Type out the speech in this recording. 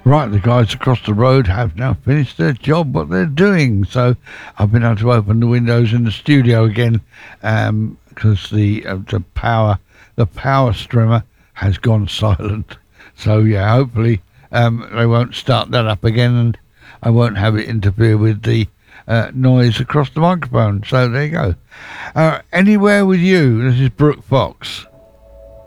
Right, the guys across the road have now finished their job, what they're doing. So I've been able to open the windows in the studio again because the power streamer has gone silent. So yeah, hopefully they won't start that up again, and I won't have it interfere with the noise across the microphone. So there you go. Anywhere with you. This is Brooke Fox.